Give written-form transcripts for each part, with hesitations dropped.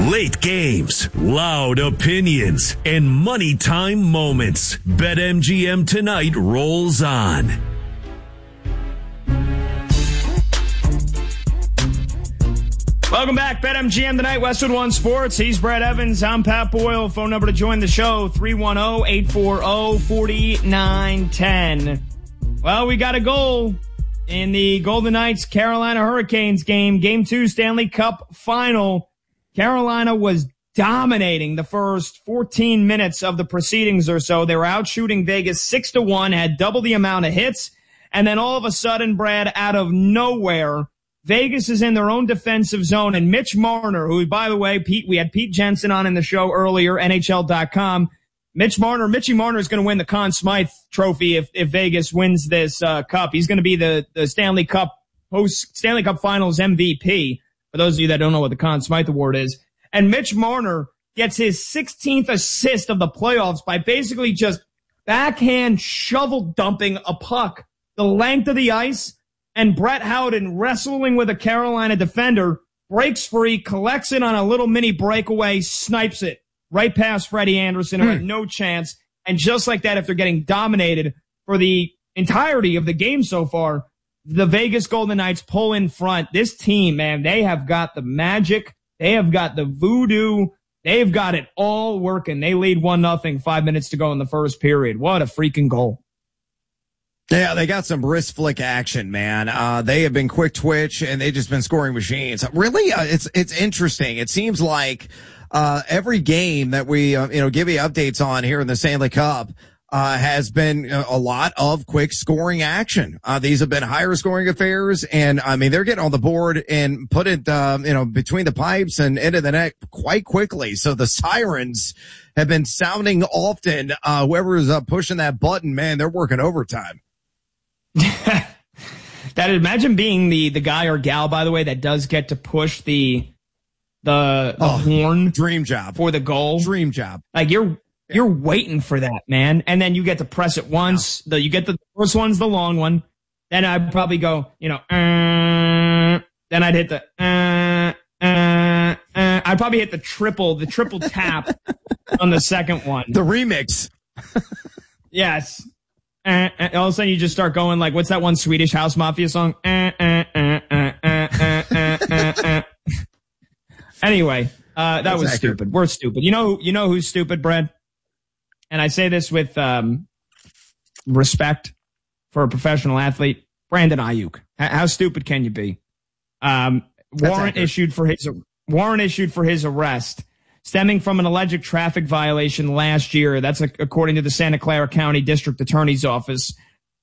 Late games, loud opinions, and money time moments. BetMGM tonight rolls on. Welcome back. BetMGM tonight, Westwood One Sports. He's Brad Evans. I'm Pat Boyle. Phone number to join the show, 310-840-4910. Well, we got a goal in the Golden Knights Carolina Hurricanes game. Game 2 Stanley Cup final. Carolina was dominating the first 14 minutes of the proceedings or so. They were out shooting Vegas 6-1, had double the amount of hits. And then all of a sudden, Brad, out of nowhere, Vegas is in their own defensive zone, and Mitch Marner, who, by the way, we had Pete Jensen on in the show earlier, NHL.com. Mitchie Marner is going to win the Conn Smythe Trophy if Vegas wins this cup. He's going to be the Stanley Cup Finals MVP, for those of you that don't know what the Conn Smythe Award is. And Mitch Marner gets his 16th assist of the playoffs by basically just backhand shovel dumping a puck the length of the ice. And Brett Howden, wrestling with a Carolina defender, breaks free, collects it on a little mini breakaway, snipes it right past Freddie Anderson, who had no chance. And just like that, after getting dominated for the entirety of the game so far, the Vegas Golden Knights pull in front. This team, man, they have got the magic. They have got the voodoo. They've got it all working. They lead 1-0, 5 minutes to go in the first period. What a freaking goal. Yeah, they got some wrist flick action, man. They have been quick twitch and they've just been scoring machines. Really, it's interesting. It seems like, every game that we, give you updates on here in the Stanley Cup, has been a lot of quick scoring action. These have been higher scoring affairs, and I mean, they're getting on the board and put it, between the pipes and into the net quite quickly. So the sirens have been sounding often. Whoever's pushing that button, man, they're working overtime. Imagine being the guy or gal, by the way, that does get to push the horn. Dream job. For the goal. Dream job. Like you're waiting for that, man. And then you get to press it once. You get the first one's the long one. Then I'd probably go, then I'd hit the, I'd probably hit the triple tap on the second one. The remix. Yes. All of a sudden you just start going like, what's that one Swedish House Mafia song? Anyway, that was stupid. We're stupid. You know who's stupid, Brad? And I say this with respect for a professional athlete, Brandon Ayuk. How stupid can you be? Warrant issued for his arrest, stemming from an alleged traffic violation last year. That's according to the Santa Clara County District Attorney's Office.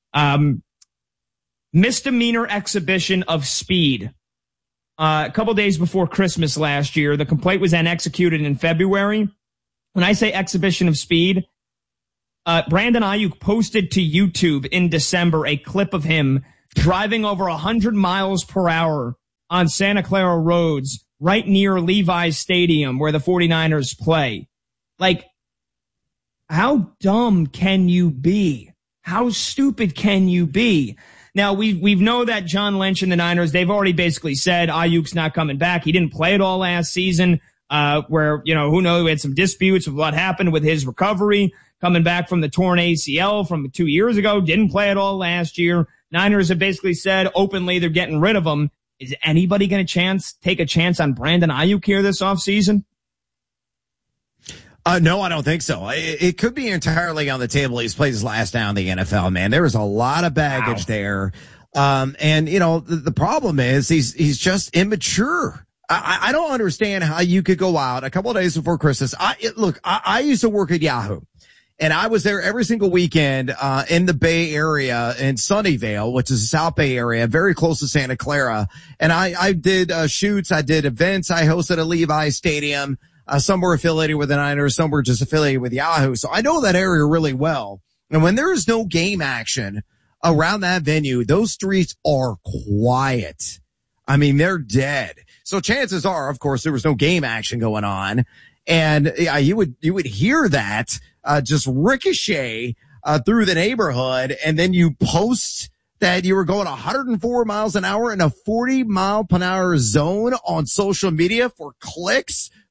Misdemeanor exhibition of speed. A couple days before Christmas last year, the complaint was then executed in February. When I say exhibition of speed, Brandon Ayuk posted to YouTube in December a clip of him driving over 100 miles per hour on Santa Clara roads right near Levi's Stadium where the 49ers play. Like, how dumb can you be? How stupid can you be? Now, we've know that John Lynch and the Niners, they've already basically said Ayuk's not coming back. He didn't play at all last season, where, who knows, we had some disputes with what happened with his recovery, coming back from the torn ACL from 2 years ago, didn't play at all last year. Niners have basically said openly they're getting rid of him. Is anybody going to take a chance on Brandon Ayuk here this offseason? No, I don't think so. It could be entirely on the table. He's played his last down in the NFL, man. There is a lot of baggage there. And the problem is he's just immature. I don't understand how you could go out a couple of days before Christmas. I used to work at Yahoo, and I was there every single weekend, in the Bay Area in Sunnyvale, which is the South Bay area, very close to Santa Clara. And I did, shoots. I did events. I hosted a Levi Stadium. Some were affiliated with the Niners. Some were just affiliated with Yahoo. So I know that area really well. And when there is no game action around that venue, those streets are quiet. I mean, they're dead. So chances are, of course, there was no game action going on. And you would hear that, just ricochet, through the neighborhood. And then you post that you were going 104 miles an hour in a 40 mile per hour zone on social media for clicks,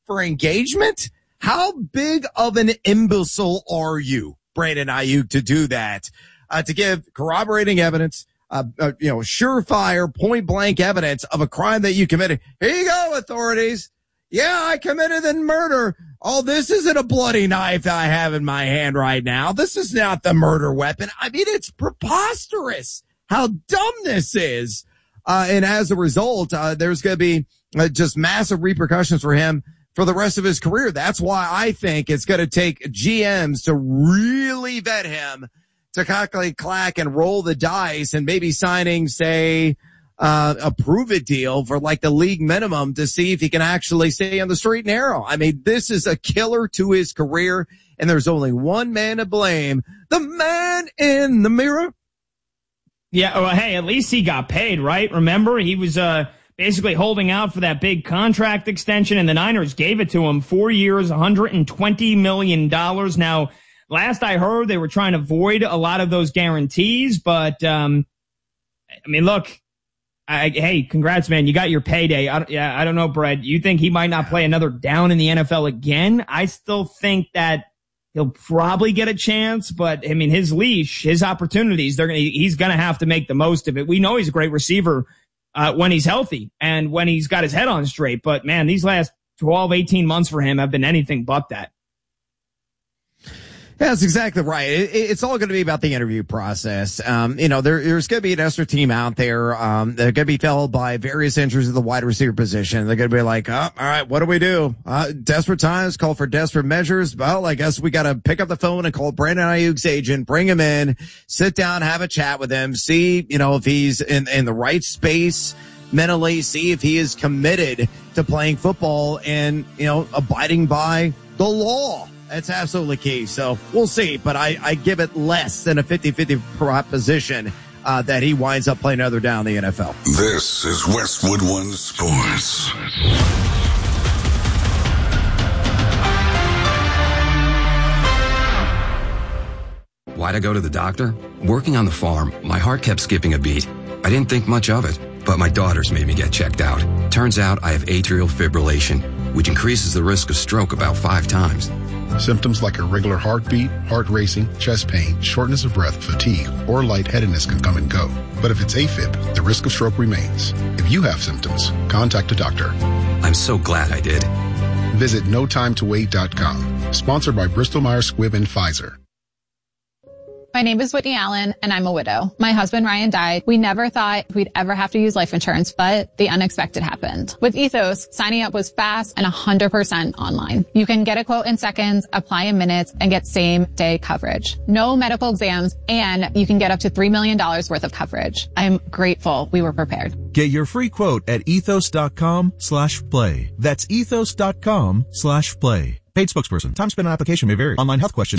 for engagement? How big of an imbecile are you, Brandon Ayuk, to do that? To give corroborating evidence, surefire, point blank evidence of a crime that you committed. Here you go, authorities. Yeah, I committed the murder. Oh, this isn't a bloody knife that I have in my hand right now. This is not the murder weapon. I mean, it's preposterous how dumb this is. And as a result, there's going to be just massive repercussions for him for the rest of his career. That's why I think it's going to take GMs to really vet him, to calculate, clack, and roll the dice, and maybe signing, say, a prove-it deal for like the league minimum to see if he can actually stay on the straight and narrow. I mean, this is a killer to his career, and there's only one man to blame: the man in the mirror. Yeah, well, hey, at least he got paid, right? Remember, he was basically holding out for that big contract extension, and the Niners gave it to him. 4 years, $120 million. Now, last I heard, they were trying to void a lot of those guarantees, but, I mean, look, hey, congrats, man. You got your payday. I don't know, Brett. You think he might not play another down in the NFL again? I still think that he'll probably get a chance, but I mean, his leash, his opportunities, he's going to have to make the most of it. We know he's a great receiver when he's healthy and when he's got his head on straight. But man, these last 12, 18 months for him have been anything but that. Yeah, that's exactly right. It's all going to be about the interview process. There's going to be an extra team out there. They're going to be felled by various injuries at the wide receiver position. They're going to be like, all right, what do we do? Desperate times call for desperate measures. Well, I guess we got to pick up the phone and call Brandon Ayuk's agent, bring him in, sit down, have a chat with him, see, if he's in the right space mentally, see if he is committed to playing football and, abiding by the law. That's absolutely key. So we'll see, but I give it less than a 50-50 proposition that he winds up playing another down in the NFL. This is Westwood One Sports. Why'd I go to the doctor? Working on the farm, my heart kept skipping a beat. I didn't think much of it, but my daughters made me get checked out. Turns out I have atrial fibrillation, which increases the risk of stroke about 5 times. Symptoms like irregular heartbeat, heart racing, chest pain, shortness of breath, fatigue, or lightheadedness can come and go. But if it's AFib, the risk of stroke remains. If you have symptoms, contact a doctor. I'm so glad I did. Visit notimetowait.com. Sponsored by Bristol Myers Squibb and Pfizer. My name is Whitney Allen, and I'm a widow. My husband, Ryan, died. We never thought we'd ever have to use life insurance, but the unexpected happened. With Ethos, signing up was fast and 100% online. You can get a quote in seconds, apply in minutes, and get same-day coverage. No medical exams, and you can get up to $3 million worth of coverage. I'm grateful we were prepared. Get your free quote at ethos.com/play. That's ethos.com/play. Paid spokesperson. Time spent on application may vary. Online health question.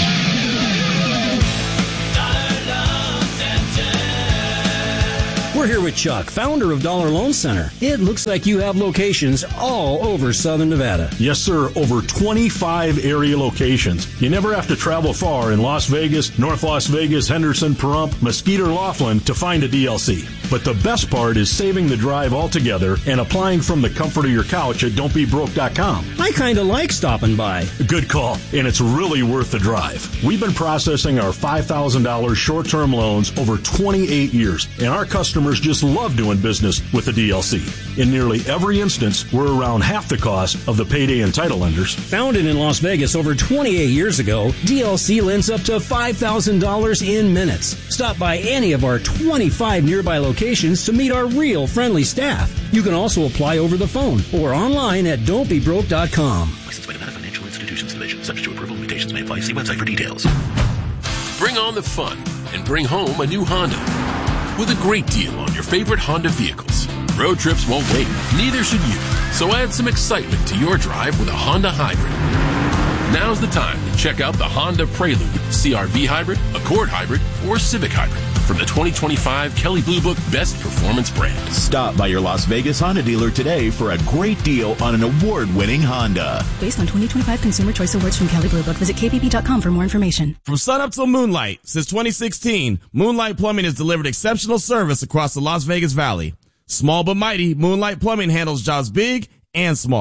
We're here with Chuck, founder of Dollar Loan Center. It looks like you have locations all over Southern Nevada. Yes, sir. Over 25 area locations. You never have to travel far in Las Vegas, North Las Vegas, Henderson, Pahrump, Mesquite, or Laughlin to find a DLC. But the best part is saving the drive altogether and applying from the comfort of your couch at don'tbebroke.com. I kind of like stopping by. Good call, and it's really worth the drive. We've been processing our $5,000 short-term loans over 28 years, and our customers just love doing business with the DLC. In nearly every instance, we're around half the cost of the payday and title lenders. Founded in Las Vegas over 28 years ago, DLC lends up to $5,000 in minutes. Stop by any of our 25 nearby locations to meet our real friendly staff. You can also apply over the phone or online at don'tbebroke.com. Licensed by Nevada Financial Institutions Division. Subject to approval, limitations may apply. See website for details. Bring on the fun and bring home a new Honda with a great deal on your favorite Honda vehicles. Road trips won't wait, neither should you. So add some excitement to your drive with a Honda Hybrid. Now's the time to check out the Honda Prelude, CR-V Hybrid, Accord Hybrid, or Civic Hybrid from the 2025 Kelley Blue Book Best Performance Brand. Stop by your Las Vegas Honda dealer today for a great deal on an award-winning Honda. Based on 2025 Consumer Choice Awards from Kelley Blue Book. Visit kbb.com for more information. From sunup till moonlight, since 2016, Moonlight Plumbing has delivered exceptional service across the Las Vegas Valley. Small but mighty, Moonlight Plumbing handles jobs big and small.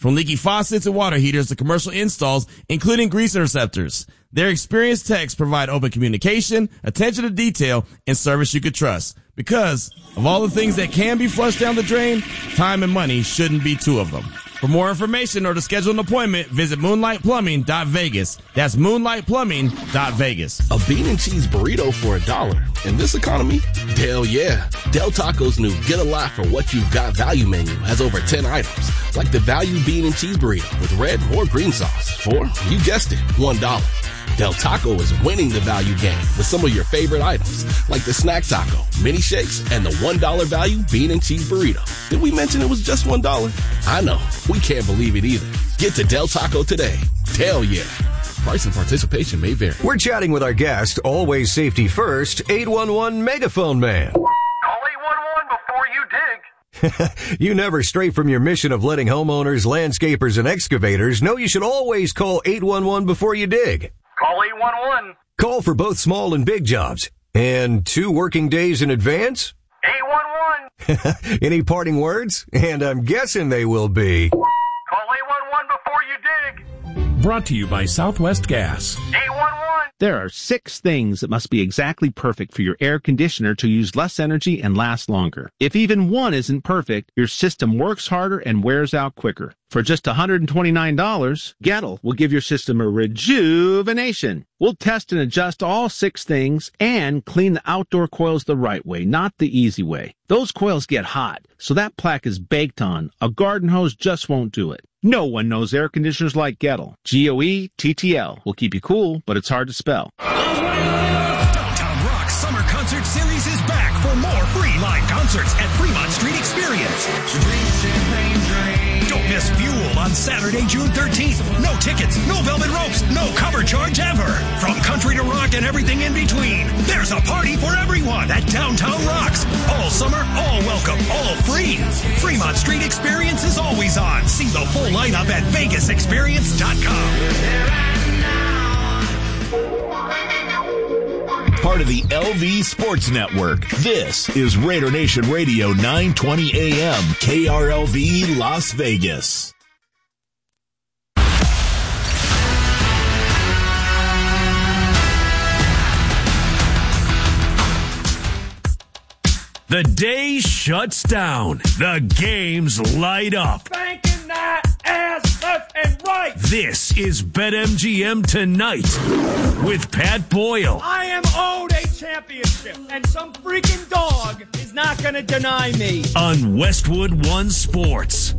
From leaky faucets and water heaters to commercial installs, including grease interceptors. Their experienced techs provide open communication, attention to detail, and service you could trust. Because of all the things that can be flushed down the drain, time and money shouldn't be two of them. For more information or to schedule an appointment, visit moonlightplumbing.vegas. That's moonlightplumbing.vegas. A bean and cheese burrito for $1 in this economy? Hell yeah. Del Taco's new Get a Lot for What You've Got value menu has over 10 items, like the value bean and cheese burrito with red or green sauce for, you guessed it, $1. Del Taco is winning the value game with some of your favorite items, like the snack taco, mini shakes, and the $1 value bean and cheese burrito. Did we mention it was just $1? I know. We can't believe it either. Get to Del Taco today. Hell yeah. Price and participation may vary. We're chatting with our guest, always safety first, 811 Megaphone Man. Call 811 before you dig. You never stray from your mission of letting homeowners, landscapers, and excavators know you should always call 811 before you dig. Call 811. Call for both small and big jobs. And 2 working days in advance? 811. Any parting words? And I'm guessing they will be... Call 811 before you dig. Brought to you by Southwest Gas. 811. There are 6 things that must be exactly perfect for your air conditioner to use less energy and last longer. If even one isn't perfect, your system works harder and wears out quicker. For just $129, Gettle will give your system a rejuvenation. We'll test and adjust all 6 things and clean the outdoor coils the right way, not the easy way. Those coils get hot, so that plaque is baked on. A garden hose just won't do it. No one knows air conditioners like Gettle. Goettl will keep you cool, but it's hard to spell. Downtown Rock Summer Concert Series is back for more free live concerts at Fremont Street Experience. Don't miss Fuel on Saturday, June 13th. No tickets, no velvet ropes, no cover charge ever. From country to rock and everything in between, there's a party for everyone at Downtown Rocks. All summer, all welcome, all free. Fremont Street Experience is always on. See the full lineup at vegasexperience.com. Part of the LV Sports Network. This is Raider Nation Radio 920 AM, KRLV Las Vegas. The day shuts down. The games light up. Banking that ass left and right. This is BetMGM Tonight with Pat Boyle. I am owed a championship, and some freaking dog is not going to deny me. On Westwood One Sports.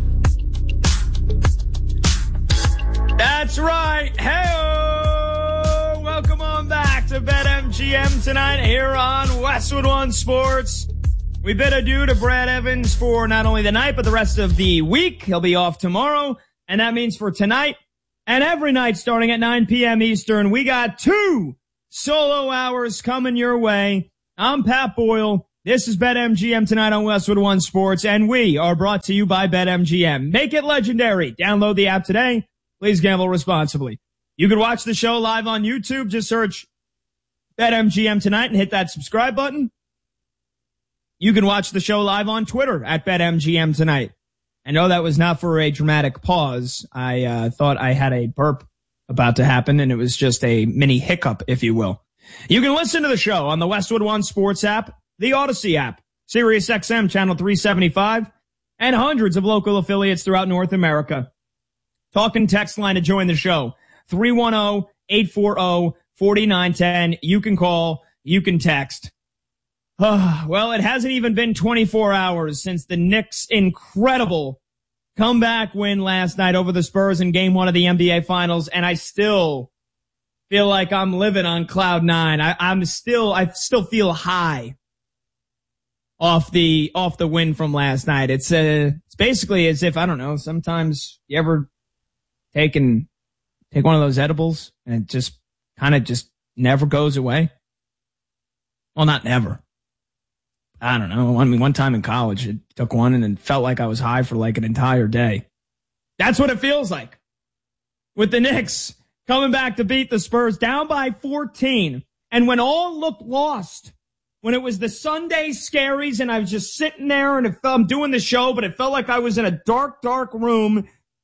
That's right. Hey-o! Welcome on back to BetMGM Tonight here on Westwood One Sports. We bid adieu to Brad Evans for not only the night, but the rest of the week. He'll be off tomorrow, and that means for tonight and every night starting at 9 p.m. Eastern, we got 2 solo hours coming your way. I'm Pat Boyle. This is BetMGM Tonight on Westwood One Sports, and we are brought to you by BetMGM. Make it legendary. Download the app today. Please gamble responsibly. You can watch the show live on YouTube. Just search BetMGM Tonight and hit that subscribe button. You can watch the show live on Twitter at BetMGM Tonight. I know that was not for a dramatic pause. I thought I had a burp about to happen, and it was just a mini hiccup, if you will. You can listen to the show on the Westwood One Sports app, the Odyssey app, Sirius XM Channel 375, and hundreds of local affiliates throughout North America. Talk and text line to join the show, 310-840-4910. You can call, you can text. Well, it hasn't even been 24 hours since the Knicks' incredible comeback win last night over the Spurs in Game 1 of the NBA Finals, and I still feel like I'm living on cloud 9. I still feel high off the win from last night. It's basically as if, I don't know, sometimes you ever take one of those edibles and it just kind of just never goes away. Well, not never. I don't know. I mean, one time in college, it took one and it felt like I was high for like an entire day. That's what it feels like with the Knicks coming back to beat the Spurs down by 14. And when all looked lost, when it was the Sunday scaries and I was just sitting there and I'm doing the show, but it felt like I was in a dark, dark room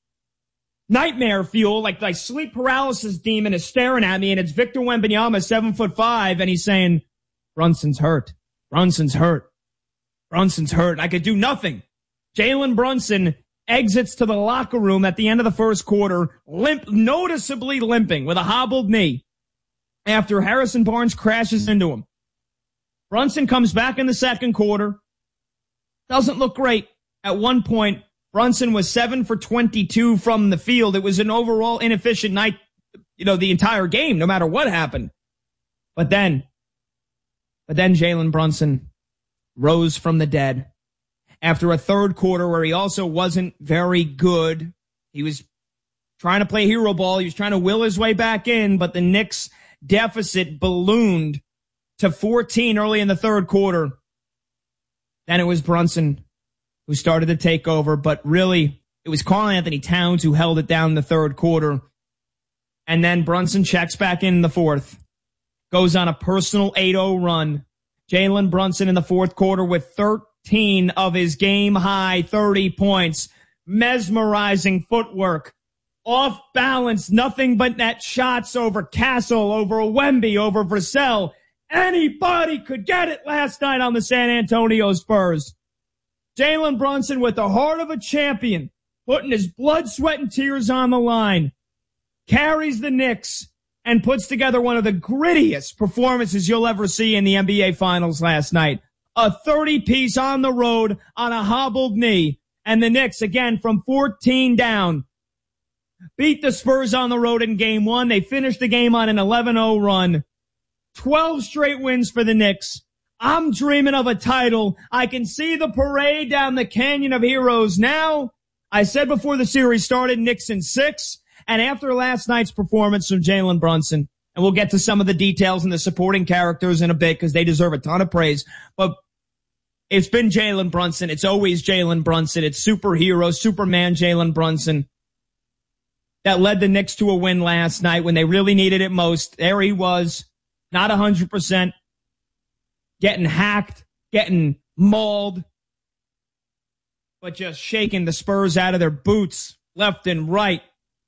nightmare fuel, like sleep paralysis demon is staring at me, and it's Victor Wembanyama, 7'5", and he's saying, Brunson's hurt. Brunson's hurt. Brunson's hurt. I could do nothing. Jalen Brunson exits to the locker room at the end of the first quarter, noticeably limping with a hobbled knee after Harrison Barnes crashes into him. Brunson comes back in the second quarter. Doesn't look great. At one point, Brunson was 7 for 22 from the field. It was an overall inefficient night, the entire game, no matter what happened. But then Jalen Brunson rose from the dead after a third quarter where he also wasn't very good. He was trying to play hero ball. He was trying to will his way back in, but the Knicks deficit ballooned to 14 early in the third quarter. Then it was Brunson who started to take over, but really it was Karl-Anthony Towns who held it down in the third quarter. And then Brunson checks back in the fourth, goes on a personal 8-0 run. Jalen Brunson in the fourth quarter with 13 of his game-high 30 points. Mesmerizing footwork. Off balance, nothing but net shots over Castle, over Wemby, over Vassell. Anybody could get it last night on the San Antonio Spurs. Jalen Brunson with the heart of a champion, putting his blood, sweat, and tears on the line, carries the Knicks and puts together one of the grittiest performances you'll ever see in the NBA Finals last night. A 30-piece on the road on a hobbled knee. And the Knicks, again, from 14 down, beat the Spurs on the road in game one. They finished the game on an 11-0 run. 12 straight wins for the Knicks. I'm dreaming of a title. I can see the parade down the Canyon of Heroes now. I said before the series started, Knicks in 6. And after last night's performance from Jalen Brunson, and we'll get to some of the details and the supporting characters in a bit because they deserve a ton of praise, but it's been Jalen Brunson. It's always Jalen Brunson. It's superhero, Superman Jalen Brunson that led the Knicks to a win last night when they really needed it most. There he was, not 100%, getting hacked, getting mauled, but just shaking the Spurs out of their boots left and right.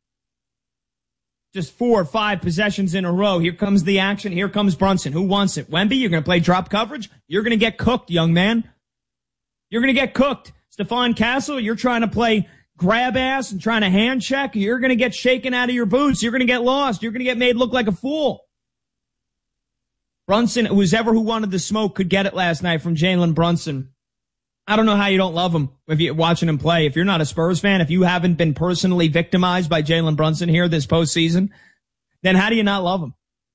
Just 4 or 5 possessions in a row. Here comes the action. Here comes Brunson. Who wants it? Wemby, you're going to play drop coverage? You're going to get cooked, young man. You're going to get cooked. Stephon Castle, you're trying to play grab ass and trying to hand check. You're going to get shaken out of your boots. You're going to get lost. You're going to get made look like a fool. Brunson, who wanted the smoke, could get it last night from Jalen Brunson. I don't know how you don't love him if you're watching him play. If you're not a Spurs fan, if you haven't been personally victimized by Jalen Brunson here this postseason, then how do you not love him?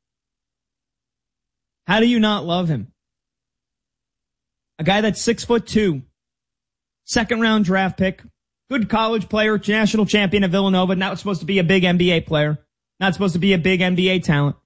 How do you not love him? A guy that's 6'2", second-round draft pick, good college player, national champion of Villanova, not supposed to be a big NBA player, not supposed to be a big NBA talent.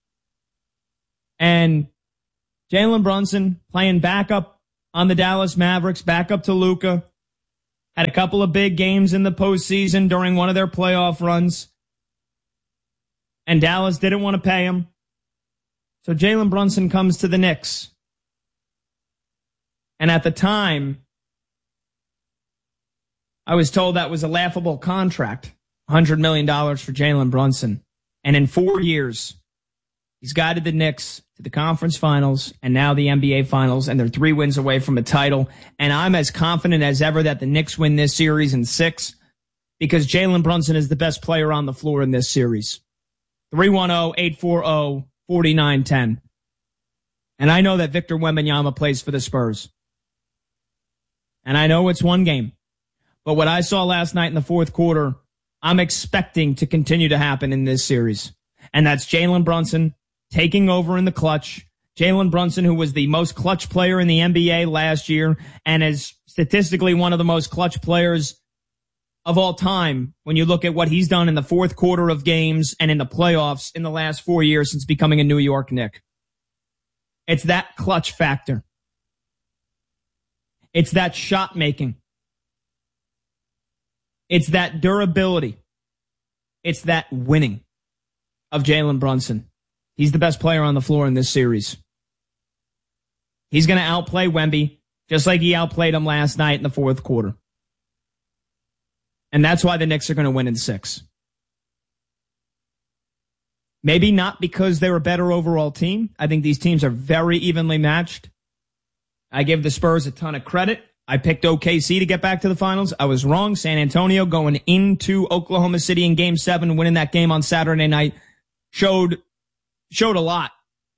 And Jalen Brunson playing backup on the Dallas Mavericks, back up to Luka. Had a couple of big games in the postseason during one of their playoff runs. And Dallas didn't want to pay him. So Jalen Brunson comes to the Knicks. And at the time, I was told that was a laughable contract. $100 million for Jalen Brunson. And in 4 years, he's guided the Knicks to the conference finals and now the NBA finals, and they're 3 wins away from a title. And I'm as confident as ever that the Knicks win this series in 6 because Jalen Brunson is the best player on the floor in this series. 310-840-4910. And I know that Victor Wembanyama plays for the Spurs. And I know it's one game. But what I saw last night in the fourth quarter, I'm expecting to continue to happen in this series. And that's Jalen Brunson taking over in the clutch. Jalen Brunson, who was the most clutch player in the NBA last year and is statistically one of the most clutch players of all time when you look at what he's done in the fourth quarter of games and in the playoffs in the last 4 years since becoming a New York Knick. It's that clutch factor. It's that shot making. It's that durability. It's that winning of Jalen Brunson. He's the best player on the floor in this series. He's going to outplay Wemby just like he outplayed him last night in the fourth quarter. And that's why the Knicks are going to win in 6. Maybe not because they're a better overall team. I think these teams are very evenly matched. I give the Spurs a ton of credit. I picked OKC to get back to the finals. I was wrong. San Antonio going into Oklahoma City in Game 7, winning that game on Saturday night, showed a lot.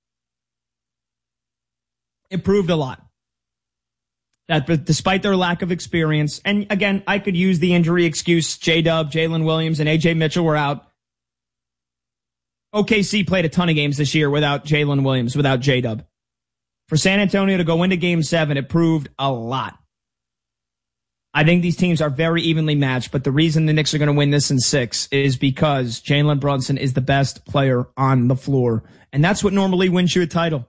It proved a lot. That despite their lack of experience, and again, I could use the injury excuse, J-Dub, Jalen Williams, and A.J. Mitchell were out. OKC played a ton of games this year without Jalen Williams, without J-Dub. For San Antonio to go into Game 7, it proved a lot. I think these teams are very evenly matched, but the reason the Knicks are going to win this in 6 is because Jalen Brunson is the best player on the floor, and that's what normally wins you a title.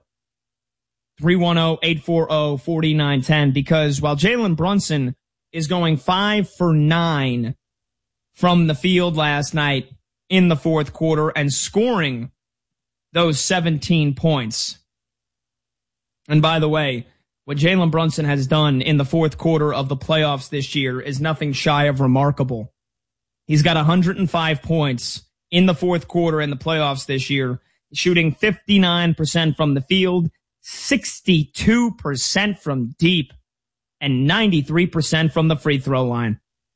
310-840-4910, because while Jalen Brunson is going 5 for 9 from the field last night in the fourth quarter and scoring those 17 points. And by the way, what Jalen Brunson has done in the fourth quarter of the playoffs this year is nothing shy of remarkable. He's got 105 points in the fourth quarter in the playoffs this year, shooting 59% from the field, 62% from deep, and 93% from the free throw line.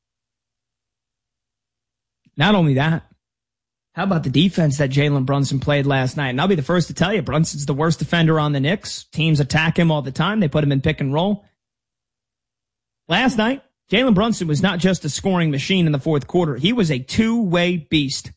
Not only that, how about the defense that Jalen Brunson played last night? And I'll be the first to tell you, Brunson's the worst defender on the Knicks. Teams attack him all the time. They put him in pick and roll. Last night, Jalen Brunson was not just a scoring machine in the fourth quarter. He was a two-way beast.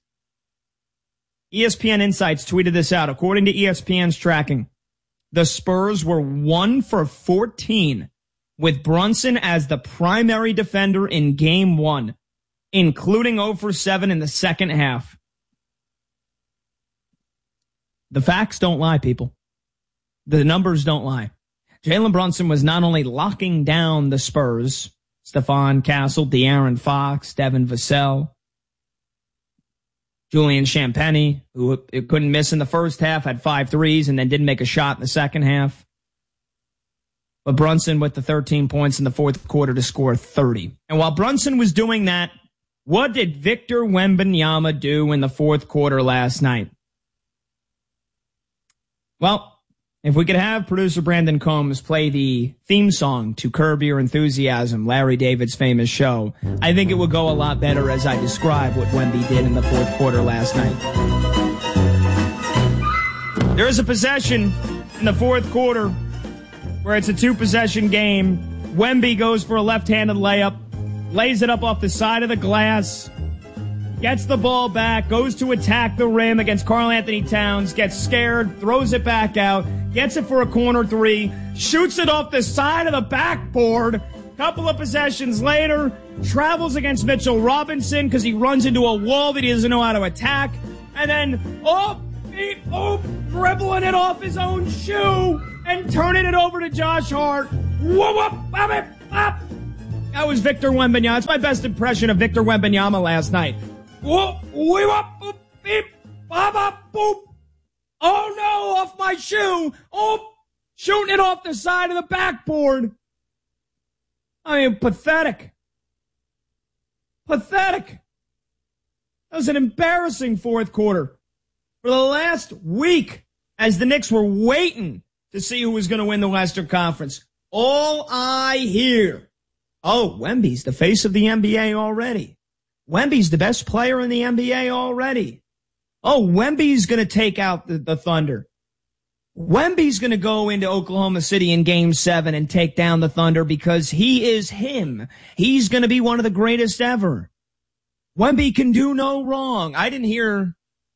ESPN Insights tweeted this out. According to ESPN's tracking, the Spurs were 1 for 14 with Brunson as the primary defender in Game 1, including 0 for 7 in the second half. The facts don't lie, people. The numbers don't lie. Jalen Brunson was not only locking down the Spurs, Stephon Castle, De'Aaron Fox, Devin Vassell, Julian Champagnie, who couldn't miss in the first half, had 5 threes and then didn't make a shot in the second half. But Brunson with the 13 points in the fourth quarter to score 30. And while Brunson was doing that, what did Victor Wembanyama do in the fourth quarter last night? Well, if we could have producer Brandon Combs play the theme song to Curb Your Enthusiasm, Larry David's famous show, I think it would go a lot better as I describe what Wemby did in the fourth quarter last night. There is a possession in the fourth quarter where it's a 2-possession game. Wemby goes for a left-handed layup, lays it up off the side of the glass, gets the ball back, goes to attack the rim against Karl Anthony Towns, gets scared, throws it back out, gets it for a corner 3, shoots it off the side of the backboard. Couple of possessions later, travels against Mitchell Robinson because he runs into a wall that he doesn't know how to attack. And then, dribbling it off his own shoe and turning it over to Josh Hart. That was Victor Wembanyama. It's my best impression of Victor Wembanyama last night. Oh no, off my shoe. Oh, shooting it off the side of the backboard. I mean, pathetic. Pathetic. That was an embarrassing fourth quarter. For the last week, as the Knicks were waiting to see who was going to win the Western Conference, all I hear, Wemby's the face of the NBA already. Wemby's the best player in the NBA already. Wemby's going to take out the Thunder. Wemby's going to go into Oklahoma City in Game 7 and take down the Thunder because he is him. He's going to be one of the greatest ever. Wemby can do no wrong. I didn't hear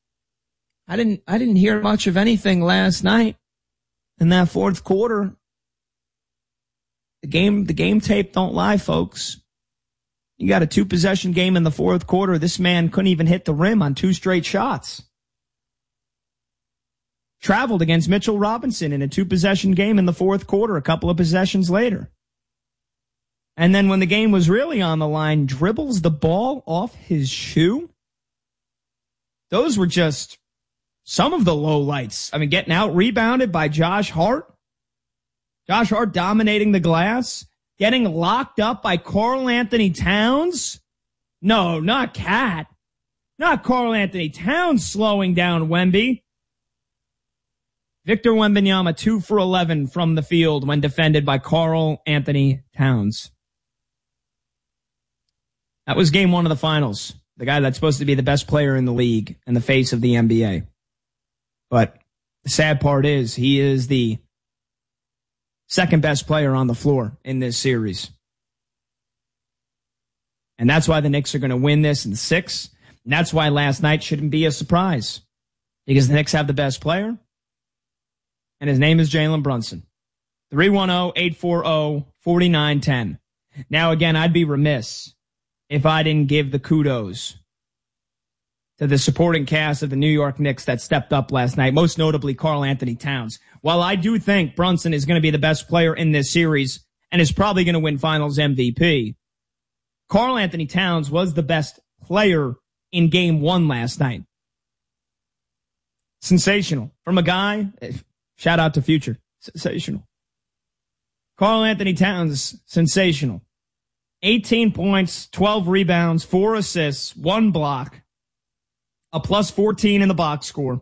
much of anything last night in that fourth quarter. The game tape don't lie, folks. You got a 2-possession game in the fourth quarter. This man couldn't even hit the rim on 2 straight shots. Traveled against Mitchell Robinson in a 2-possession game in the fourth quarter, a couple of possessions later. And then when the game was really on the line, dribbles the ball off his shoe. Those were just some of the lowlights. I mean, getting out rebounded by Josh Hart. Josh Hart dominating the glass. Getting locked up by Karl Anthony Towns? No, not Cat. Not Karl Anthony Towns slowing down Wemby. Victor Wembanyama 2 for 11 from the field when defended by Karl Anthony Towns. That was game 1 of the finals. The guy that's supposed to be the best player in the league and the face of the NBA. But the sad part is he is the second best player on the floor in this series. And that's why the Knicks are going to win this in 6. And that's why last night shouldn't be a surprise. Because the Knicks have the best player. And his name is Jalen Brunson. 310-840-4910. Now, again, I'd be remiss if I didn't give the kudos to the supporting cast of the New York Knicks that stepped up last night, most notably Karl Anthony Towns. While I do think Brunson is going to be the best player in this series and is probably going to win Finals MVP, Karl Anthony Towns was the best player in game 1 last night. Sensational. From a guy, shout out to Future, sensational. Karl Anthony Towns, sensational. 18 points, 12 rebounds, 4 assists, 1 block, a plus 14 in the box score.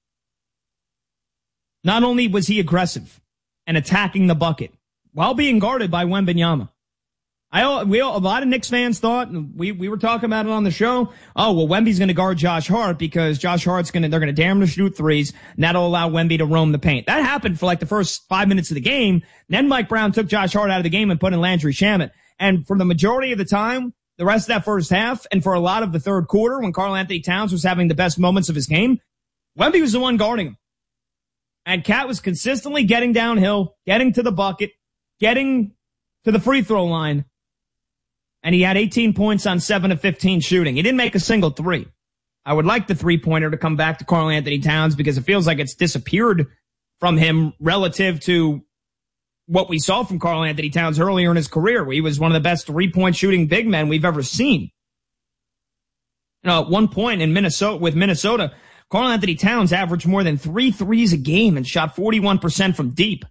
Not only was he aggressive and attacking the bucket while being guarded by Wembanyama. A lot of Knicks fans thought, and we were talking about it on the show, oh, well, Wemby's going to guard Josh Hart because Josh Hart's they're going to dare him to shoot threes, and that'll allow Wemby to roam the paint. That happened for like the first 5 minutes of the game. Then Mike Brown took Josh Hart out of the game and put in Landry Shamet. And for the majority of the time, the rest of that first half, and for a lot of the third quarter, when Karl Anthony Towns was having the best moments of his game, Wemby was the one guarding him. And Cat was consistently getting downhill, getting to the bucket, getting to the free throw line. And he had 18 points on 7 of 15 shooting. He didn't make a single three. I would like the three-pointer to come back to Karl Anthony Towns because it feels like it's disappeared from him relative to what we saw from Karl Anthony Towns earlier in his career. He was one of the best three-point shooting big men we've ever seen. You know, at one point in Minnesota, Karl Anthony Towns averaged more than 3 threes a game and shot 41% from deep.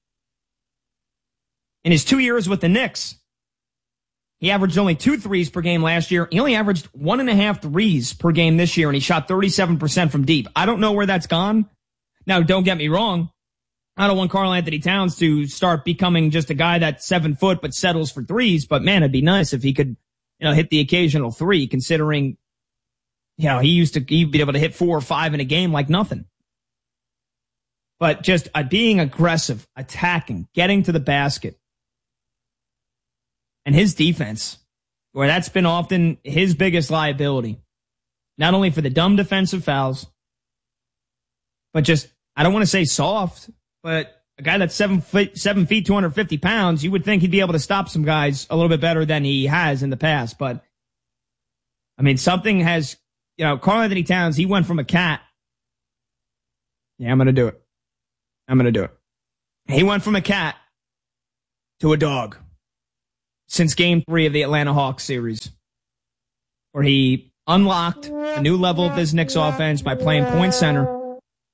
In his 2 years with the Knicks, he averaged only 2 threes per game last year. He only averaged 1.5 threes per game this year, and he shot 37% from deep. I don't know where that's gone. Now, don't get me wrong. I don't want Karl Anthony Towns to start becoming just a guy that's 7 foot but settles for threes. But man, it'd be nice if he could, hit the occasional three, considering, he'd be able to hit 4 or 5 in a game like nothing. But just being aggressive, attacking, getting to the basket. And his defense, where that's been often his biggest liability, not only for the dumb defensive fouls, but just, I don't want to say soft, but a guy that's 7 feet, 250 pounds, you would think he'd be able to stop some guys a little bit better than he has in the past. But, something has, Karl Anthony Towns, he went from a cat. Yeah, I'm going to do it. He went from a cat to a dog. Since game 3 of the Atlanta Hawks series, where he unlocked a new level of this Knicks offense by playing point center.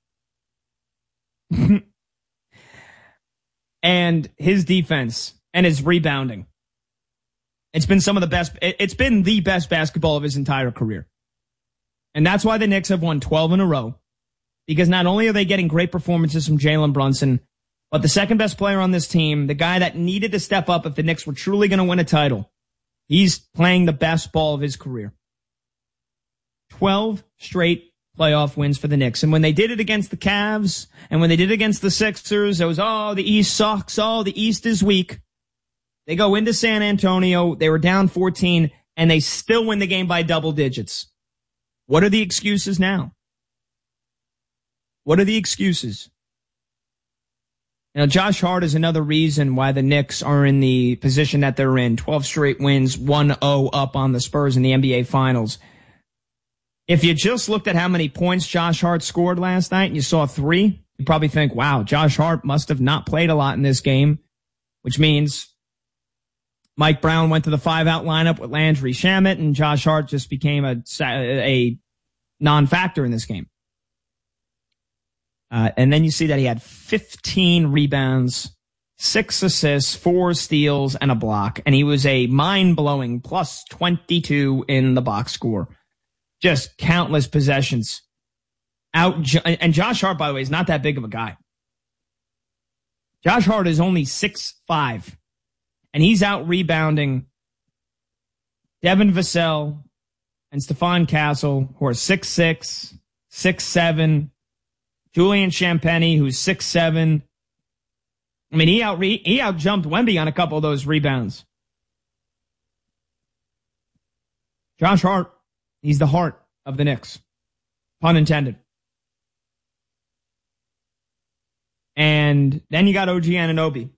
And his defense and his rebounding. It's been the best basketball of his entire career. And that's why the Knicks have won 12 in a row. Because not only are they getting great performances from Jalen Brunson, but the second best player on this team, the guy that needed to step up if the Knicks were truly going to win a title, he's playing the best ball of his career. 12 straight playoff wins for the Knicks. And when they did it against the Cavs and when they did it against the Sixers, it was, the East sucks. The East is weak. They go into San Antonio. They were down 14 and they still win the game by double digits. What are the excuses now? What are the excuses? Josh Hart is another reason why the Knicks are in the position that they're in. 12 straight wins, 1-0 up on the Spurs in the NBA Finals. If you just looked at how many points Josh Hart scored last night and you saw 3, you'd probably think, wow, Josh Hart must have not played a lot in this game, which means Mike Brown went to the 5-out lineup with Landry Shamet and Josh Hart just became a non-factor in this game. And then you see that he had 15 rebounds, 6 assists, 4 steals, and a block. And he was a mind-blowing plus 22 in the box score. just countless possessions. And Josh Hart, by the way, is not that big of a guy. Josh Hart is only 6'5", and he's out rebounding Devin Vassell and Stephon Castle, who are 6'6", 6'7", Julian Champagny, who's 6'7". I mean, he out-jumped Wemby on a couple of those rebounds. Josh Hart, he's the heart of the Knicks. Pun intended. And then you got OG Anunoby,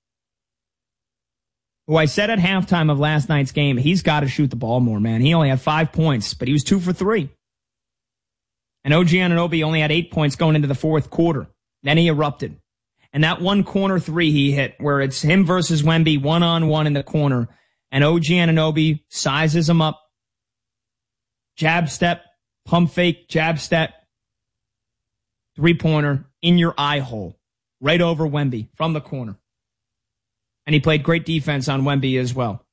who I said at halftime of last night's game, he's got to shoot the ball more, man. He only had 5 points, but he was 2 for 3. And OG Anunoby only had 8 points going into the fourth quarter. Then he erupted. And that one corner three he hit, where it's him versus Wemby one-on-one in the corner, and OG Anunoby sizes him up. Jab step, pump fake, jab step, three-pointer in your eye hole, right over Wemby from the corner. And he played great defense on Wemby as well.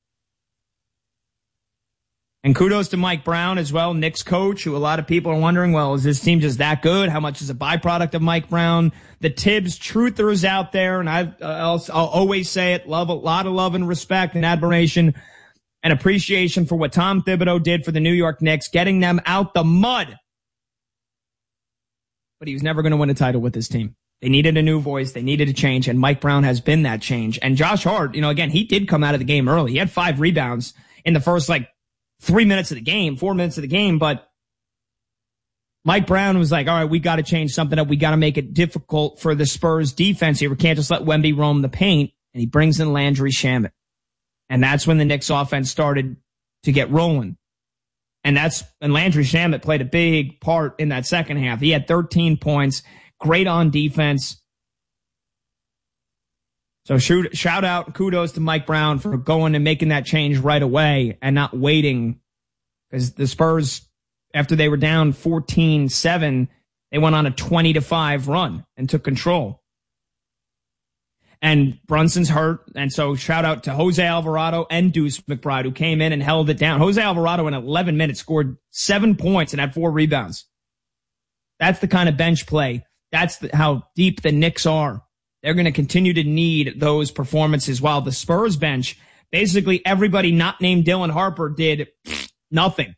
And kudos to Mike Brown as well, Knicks coach, who a lot of people are wondering, well, is this team just that good? How much is a byproduct of Mike Brown? The Tibbs truthers out there, and I'll always say it, love a lot of love and respect and admiration and appreciation for what Tom Thibodeau did for the New York Knicks, getting them out the mud. But he was never going to win a title with this team. They needed a new voice. They needed a change, and Mike Brown has been that change. And Josh Hart, again, he did come out of the game early. He had 5 rebounds in the first, 4 minutes of the game, but Mike Brown was like, all right, we got to change something up. We got to make it difficult for the Spurs defense here. We can't just let Wemby roam the paint. And he brings in Landry Shamet. And that's when the Knicks offense started to get rolling. And Landry Shamet played a big part in that second half. He had 13 points, great on defense. So shout out and kudos to Mike Brown for going and making that change right away and not waiting, because the Spurs, after they were down 14-7, they went on a 20-5 run and took control. And Brunson's hurt, and so shout out to Jose Alvarado and Deuce McBride, who came in and held it down. Jose Alvarado in 11 minutes scored 7 points and had 4 rebounds. That's the kind of bench play. That's how deep the Knicks are. They're going to continue to need those performances, while the Spurs bench, basically everybody not named Dylan Harper did nothing.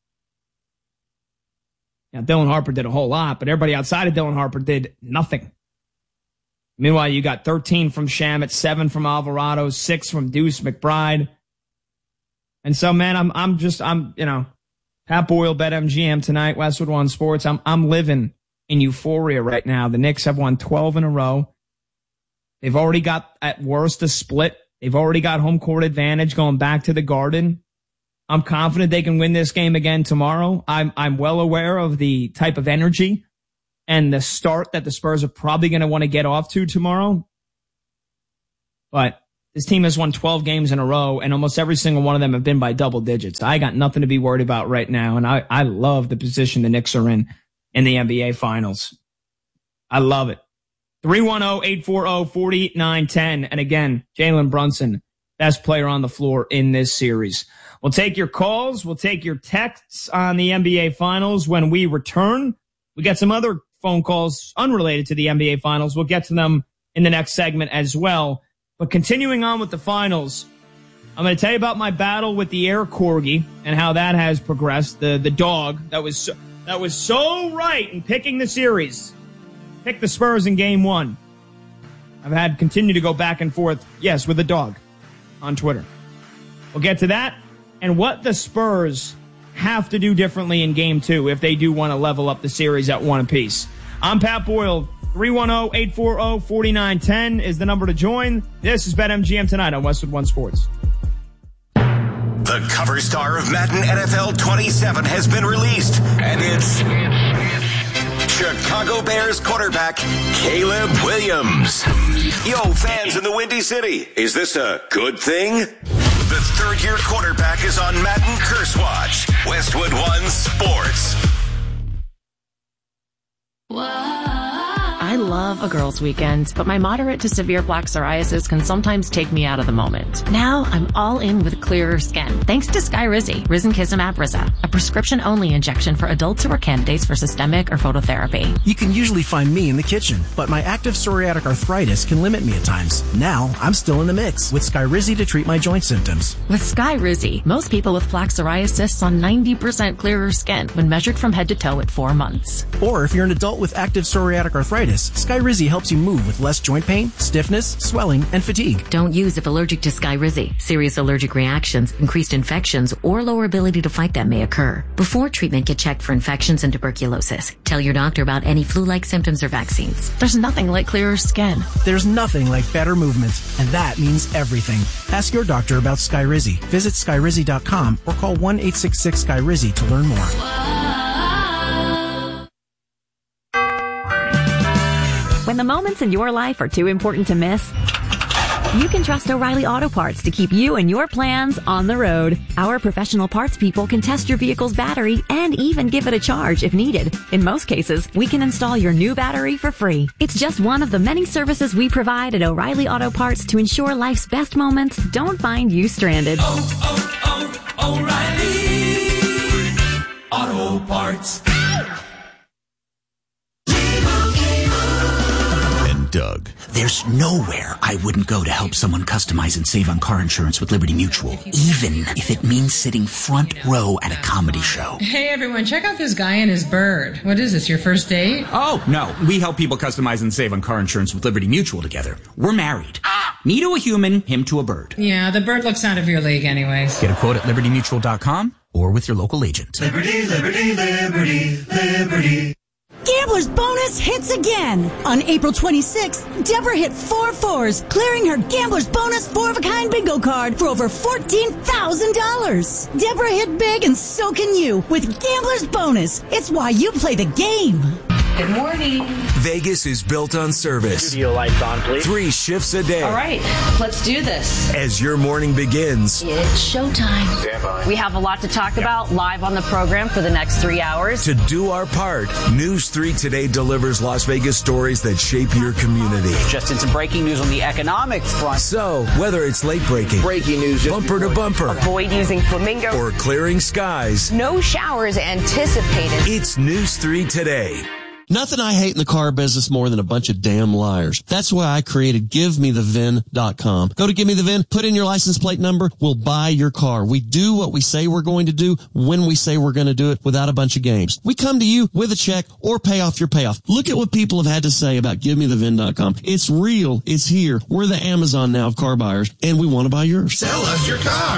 Now, Dylan Harper did a whole lot, but everybody outside of Dylan Harper did nothing. Meanwhile, you got 13 from Shamet, 7 from Alvarado, 6 from Deuce McBride. And so, man, I'm Pat Boyle, BetMGM tonight, Westwood One Sports. I'm living in euphoria right now. The Knicks have won 12 in a row. They've already got, at worst, a split. They've already got home court advantage going back to the Garden. I'm confident they can win this game again tomorrow. I'm well aware of the type of energy and the start that the Spurs are probably going to want to get off to tomorrow. But this team has won 12 games in a row, and almost every single one of them have been by double digits. I got nothing to be worried about right now, and I love the position the Knicks are in the NBA Finals. I love it. 310-840-4910. And again, Jalen Brunson, best player on the floor in this series. We'll take your calls. We'll take your texts on the NBA Finals when we return. We got some other phone calls unrelated to the NBA Finals. We'll get to them in the next segment as well. But continuing on with the Finals, I'm going to tell you about my battle with the Air Corgi and how that has progressed. The dog that was so right in picking the series. Pick the Spurs in game 1. I've continue to go back and forth, yes, with the dog on Twitter. We'll get to that and what the Spurs have to do differently in game 2 if they do want to level up the series at 1 apiece. I'm Pat Boyle. 310-840-4910 is the number to join. This is BetMGM tonight on Westwood One Sports. The cover star of Madden NFL 27 has been released, and it's Chicago Bears quarterback Caleb Williams. Yo, fans in the Windy City, is this a good thing? The third-year quarterback is on Madden Curse Watch. Westwood One Sports. I love love a girls' weekend, but my moderate to severe plaque psoriasis can sometimes take me out of the moment. Now I'm all in with clearer skin, thanks to Skyrizi, risankizumab Riza, a prescription-only injection for adults who are candidates for systemic or phototherapy. You can usually find me in the kitchen, but my active psoriatic arthritis can limit me at times. Now I'm still in the mix with Skyrizi to treat my joint symptoms. With Skyrizi, most people with plaque psoriasis saw 90% clearer skin when measured from head to toe at 4 months. Or if you're an adult with active psoriatic arthritis, Skyrizi helps you move with less joint pain, stiffness, swelling, and fatigue. Don't use if allergic to Skyrizi. Serious allergic reactions, increased infections, or lower ability to fight them may occur. Before treatment, get checked for infections and tuberculosis. Tell your doctor about any flu-like symptoms or vaccines. There's nothing like clearer skin. There's nothing like better movement, and that means everything. Ask your doctor about Skyrizi. Visit Skyrizi.com or call 1-866-SKYRIZI to learn more. When the moments in your life are too important to miss, you can trust O'Reilly Auto Parts to keep you and your plans on the road. Our professional parts people can test your vehicle's battery and even give it a charge if needed. In most cases, we can install your new battery for free. It's just one of the many services we provide at O'Reilly Auto Parts to ensure life's best moments don't find you stranded. O'Reilly Auto Parts. Doug. There's nowhere I wouldn't go to help someone customize and save on car insurance with Liberty Mutual, even if it means sitting front row at a comedy show. Hey everyone, check out this guy and his bird. What is this, your first date? Oh, no. We help people customize and save on car insurance with Liberty Mutual together. We're married. Me to a human, him to a bird. Yeah, the bird looks out of your league anyways. Get a quote at libertymutual.com or with your local agent. Liberty, liberty, liberty, liberty. Gambler's Bonus hits again. On April 26th, Deborah hit 4 fours, clearing her Gambler's Bonus 4-of-a-kind bingo card for over $14,000. Deborah hit big and so can you with Gambler's Bonus. It's why you play the game. Good morning. Vegas is built on service. Studio lights on, please. 3 shifts a day. All right, let's do this. As your morning begins. It's showtime. Stand by. We have a lot to talk about live on the program for the next 3 hours. To do our part, News 3 Today delivers Las Vegas stories that shape your community. Just in some breaking news on the economic front. So, whether it's late breaking, news, bumper to bumper, avoid using flamingo, or clearing skies, no showers anticipated. It's News 3 Today. Nothing I hate in the car business more than a bunch of damn liars. That's why I created GiveMeTheVin.com. Go to GiveMeTheVin, put in your license plate number, we'll buy your car. We do what we say we're going to do when we say we're going to do it without a bunch of games. We come to you with a check or pay off your payoff. Look at what people have had to say about GiveMeTheVin.com. It's real. It's here. We're the Amazon now of car buyers, and we want to buy yours. Sell us your car.